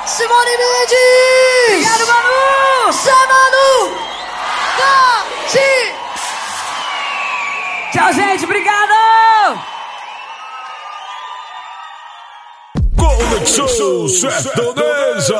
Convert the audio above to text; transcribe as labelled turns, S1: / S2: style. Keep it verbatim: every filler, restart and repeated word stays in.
S1: Simone Mendes!
S2: Obrigado, Manu!
S1: Zé Manu! Tati!
S2: Tchau, gente, obrigado!
S3: Conexão Sertaneja.